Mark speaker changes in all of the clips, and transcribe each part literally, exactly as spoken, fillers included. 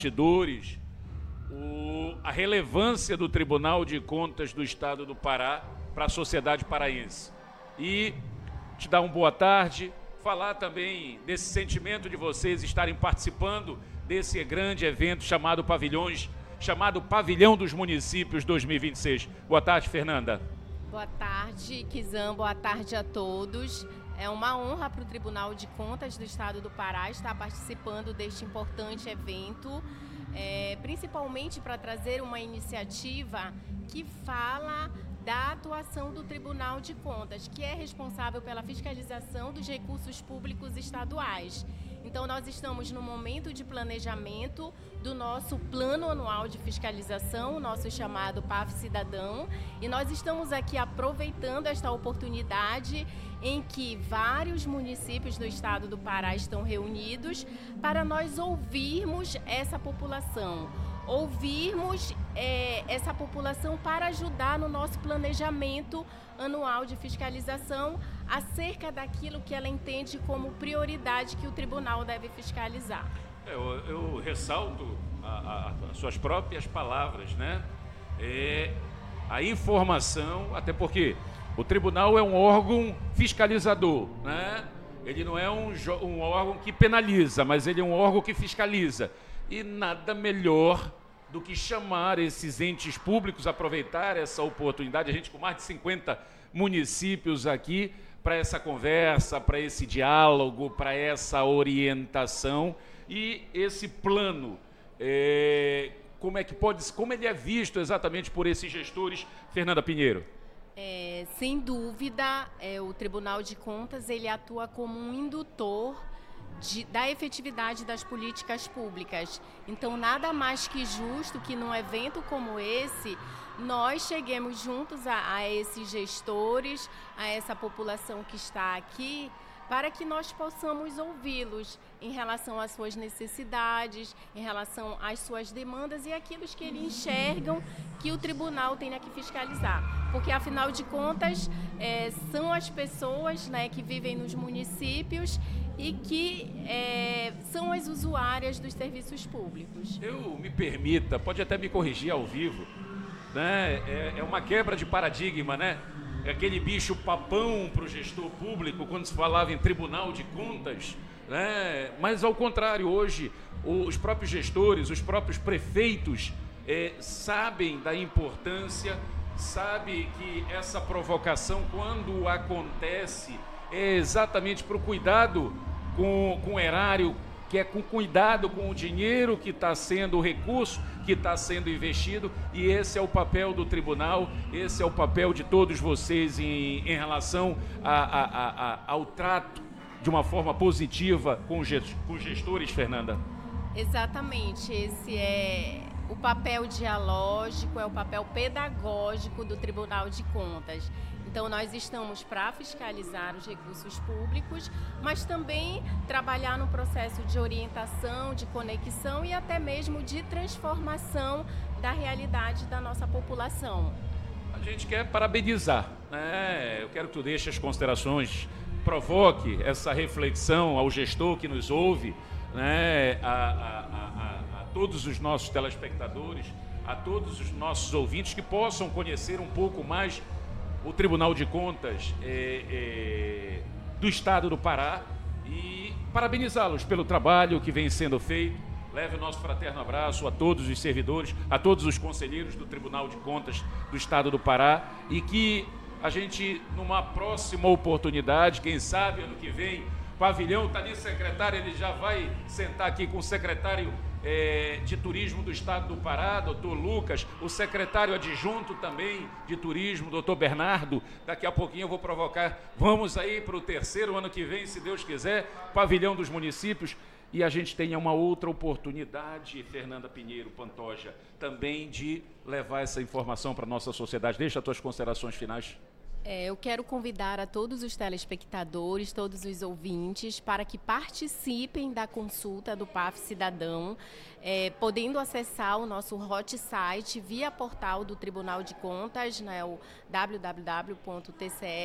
Speaker 1: bastidores, o, a relevância do Tribunal de Contas do Estado do Pará para a sociedade paraense. E te dar uma boa tarde, falar também desse sentimento de vocês estarem participando desse grande evento chamado Pavilhões, chamado Pavilhão dos Municípios dois mil e vinte e seis. Boa tarde, Fernanda.
Speaker 2: Boa tarde, Kizan, boa tarde a todos. É uma honra para o Tribunal de Contas do Estado do Pará estar participando deste importante evento, é, principalmente para trazer uma iniciativa que fala da atuação do Tribunal de Contas, que é responsável pela fiscalização dos recursos públicos estaduais. Então, nós estamos no momento de planejamento do nosso Plano Anual de Fiscalização, o nosso chamado P A F Cidadão, e nós estamos aqui aproveitando esta oportunidade em que vários municípios do estado do Pará estão reunidos para nós ouvirmos essa população. ouvirmos é, essa população para ajudar no nosso planejamento anual de fiscalização acerca daquilo que ela entende como prioridade que o tribunal deve fiscalizar.
Speaker 1: Eu, eu ressalto a, a, as suas próprias palavras, né? É, a informação, até porque o tribunal é um órgão fiscalizador, né? Ele não é um, um órgão que penaliza, mas ele é um órgão que fiscaliza. E nada melhor do que chamar esses entes públicos, aproveitar essa oportunidade, a gente com mais de cinquenta municípios aqui, para essa conversa, para esse diálogo, para essa orientação e esse plano. É, como é que pode, como ele é visto exatamente por esses gestores, Fernanda Pinheiro?
Speaker 2: É, sem dúvida, é, o Tribunal de Contas ele atua como um indutor De, da efetividade das políticas públicas. Então, nada mais que justo que num evento como esse, nós cheguemos juntos a, a esses gestores, a essa população que está aqui, para que nós possamos ouvi-los em relação às suas necessidades, em relação às suas demandas e aquilo que eles enxergam que o tribunal tenha que fiscalizar. Porque, afinal de contas, é, são as pessoas, né, que vivem nos municípios e que é, são as usuárias dos serviços públicos.
Speaker 1: Eu me permita, pode até me corrigir ao vivo, né? É, é uma quebra de paradigma, né? É aquele bicho papão para o gestor público quando se falava em Tribunal de Contas, né? Mas ao contrário, hoje os próprios gestores, os próprios prefeitos é, sabem da importância, sabe que essa provocação, quando acontece, é exatamente para o cuidado com, com o erário, que é com cuidado com o dinheiro que está sendo, o recurso que está sendo investido, e esse é o papel do tribunal, esse é o papel de todos vocês em, em relação a, a, a, a, ao trato de uma forma positiva com os gestores, Fernanda.
Speaker 2: Exatamente, esse é o papel dialógico, é o papel pedagógico do Tribunal de Contas. Então, nós estamos para fiscalizar os recursos públicos, mas também trabalhar no processo de orientação, de conexão e até mesmo de transformação da realidade da nossa população.
Speaker 1: A gente quer parabenizar, né? Eu quero que tu deixe as considerações, provoque essa reflexão ao gestor que nos ouve, né? a, a, a, a todos os nossos telespectadores, a todos os nossos ouvintes que possam conhecer um pouco mais o Tribunal de Contas é, é, do Estado do Pará e parabenizá-los pelo trabalho que vem sendo feito. Leve o nosso fraterno abraço a todos os servidores, a todos os conselheiros do Tribunal de Contas do Estado do Pará e que a gente, numa próxima oportunidade, quem sabe ano que vem, Pavilhão, está ali secretário, ele já vai sentar aqui com o secretário É, de Turismo do Estado do Pará, doutor Lucas, o secretário adjunto também de Turismo, doutor Bernardo. Daqui a pouquinho eu vou provocar, vamos aí para o terceiro ano que vem, se Deus quiser, Pavilhão dos Municípios, e a gente tenha uma outra oportunidade, Fernanda Pinheiro Pantoja, também de levar essa informação para a nossa sociedade. Deixa as tuas considerações finais.
Speaker 2: É, eu quero convidar a todos os telespectadores, todos os ouvintes, para que participem da consulta do P A F Cidadão, é, podendo acessar o nosso hot site via portal do Tribunal de Contas, né, o w w w ponto t c e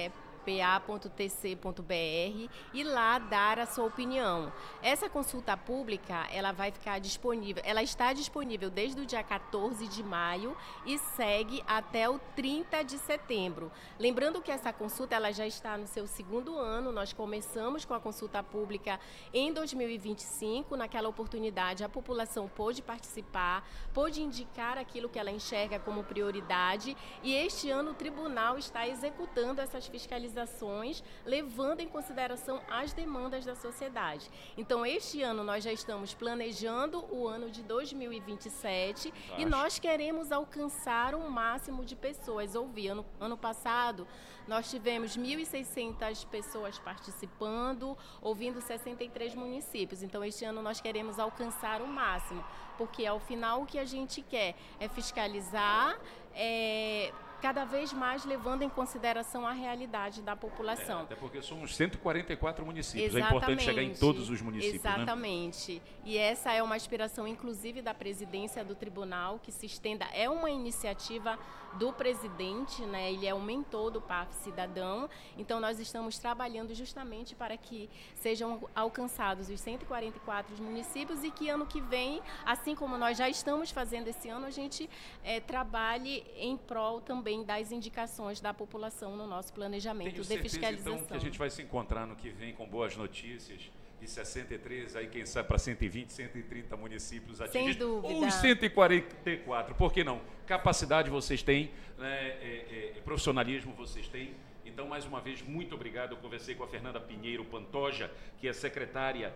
Speaker 2: p a ponto t c ponto b r e lá dar a sua opinião. Essa consulta pública, ela vai ficar disponível, ela está disponível desde o dia quatorze de maio e segue até o trinta de setembro. Lembrando que essa consulta, ela já está no seu segundo ano, nós começamos com a consulta pública em dois mil e vinte e cinco, naquela oportunidade a população pôde participar, pôde indicar aquilo que ela enxerga como prioridade e este ano o tribunal está executando essas fiscalizações, levando em consideração as demandas da sociedade. Então, este ano nós já estamos planejando o ano de dois mil e vinte e sete Acho. e nós queremos alcançar um máximo de pessoas. Ouvi, ano, ano passado nós tivemos mil e seiscentas pessoas participando, ouvindo sessenta e três municípios. Então, este ano nós queremos alcançar o máximo, porque ao final o que a gente quer é fiscalizar, é, cada vez mais levando em consideração a realidade da população.
Speaker 1: É, até porque somos cento e quarenta e quatro municípios,
Speaker 2: Exatamente.
Speaker 1: É importante chegar em todos os municípios.
Speaker 2: Exatamente. Né? E essa é uma aspiração, inclusive, da presidência do tribunal, que se estenda, é uma iniciativa do presidente, né? Ele é o mentor do P A F Cidadão, então nós estamos trabalhando justamente para que sejam alcançados os cento e quarenta e quatro municípios e que ano que vem, assim como nós já estamos fazendo esse ano, a gente é, trabalhe em prol também das indicações da população no nosso planejamento
Speaker 1: Tenho
Speaker 2: de
Speaker 1: certeza,
Speaker 2: fiscalização.
Speaker 1: Então, que a gente vai se encontrar no que vem com boas notícias de sessenta e três, aí quem sabe para cento e vinte, cento e trinta municípios atingidos.
Speaker 2: Sem dúvida.
Speaker 1: Ou os cento e quarenta e quatro, por que não? Capacidade vocês têm, né? é, é, profissionalismo vocês têm. Então, mais uma vez, muito obrigado. Eu conversei com a Fernanda Pinheiro Pantoja, que é secretária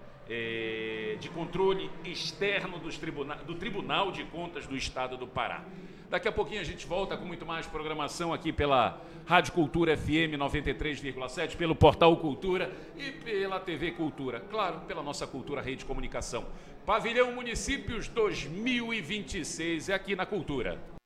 Speaker 1: é, de controle externo dos tribuna do Tribunal de Contas do Estado do Pará. Daqui a pouquinho a gente volta com muito mais programação aqui pela Rádio Cultura F M noventa e três vírgula sete, pelo Portal Cultura e pela T V Cultura. Claro, pela nossa Cultura Rede de Comunicação. Pavilhão Municípios dois mil e vinte e seis é aqui na Cultura.